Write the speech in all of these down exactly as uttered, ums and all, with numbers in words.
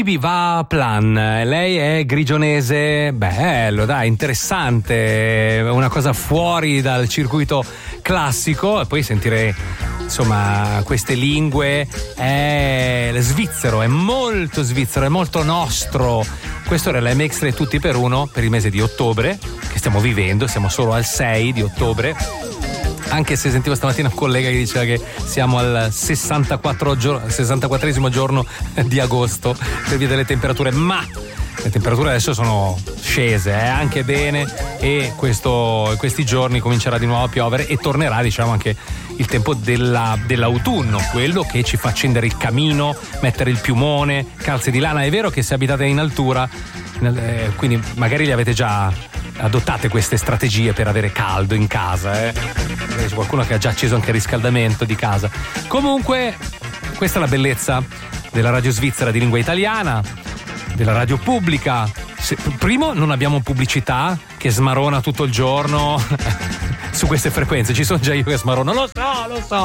Bibi va Plan, lei è grigionese, bello, dai, interessante, una cosa fuori dal circuito classico, e poi sentire insomma queste lingue è svizzero, è molto svizzero, è molto nostro. Questo era l'M X tre tutti per uno per il mese di ottobre che stiamo vivendo, siamo solo al sei di ottobre. Anche se sentivo stamattina un collega che diceva che siamo al sessantaquattro gio- sessantaquattresimo giorno di agosto per via delle temperature, ma le temperature adesso sono scese, eh, anche bene, e questo, questi giorni comincerà di nuovo a piovere e tornerà, diciamo, anche il tempo della, dell'autunno, quello che ci fa accendere il camino, mettere il piumone, calze di lana. È vero che se abitate in altura, eh, quindi magari li avete già adottate queste strategie per avere caldo in casa, eh. C'è qualcuno che ha già acceso anche il riscaldamento di casa. Comunque questa è la bellezza della radio svizzera di lingua italiana, della radio pubblica. Se, primo, non abbiamo pubblicità che smarona tutto il giorno su queste frequenze, ci sono già io che smarono, lo so, lo so.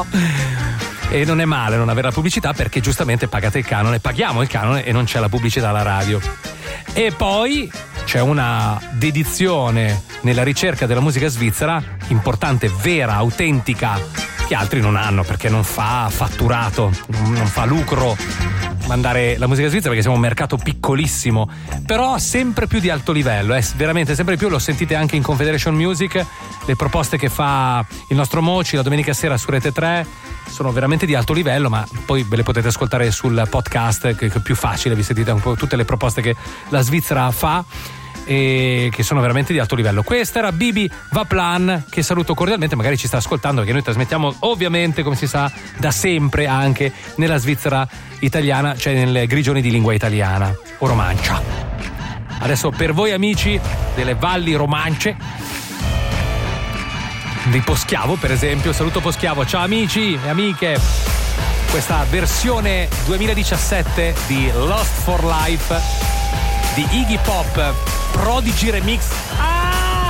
E non è male non avere la pubblicità, perché giustamente pagate il canone, paghiamo il canone e non c'è la pubblicità alla radio. E poi c'è una dedizione nella ricerca della musica svizzera importante, vera, autentica, che altri non hanno, perché non fa fatturato, non fa lucro mandare la musica svizzera, perché siamo un mercato piccolissimo, però sempre più di alto livello, eh, veramente sempre di più. Lo sentite anche in Confederation Music, le proposte che fa il nostro Moci la domenica sera su Rete tre sono veramente di alto livello, ma poi ve le potete ascoltare sul podcast, che è più facile, vi sentite un po' tutte le proposte che la Svizzera fa e che sono veramente di alto livello. Questa era Bibi va Plan, che saluto cordialmente, magari ci sta ascoltando, perché noi trasmettiamo ovviamente, come si sa, da sempre anche nella Svizzera italiana, cioè nelle grigioni di lingua italiana o romancia. Adesso per voi amici delle valli romance di Poschiavo, per esempio, saluto Poschiavo, ciao amici e amiche, questa versione duemiladiciassette di Lost for Life di Iggy Pop, Prodigy Remix. Ah!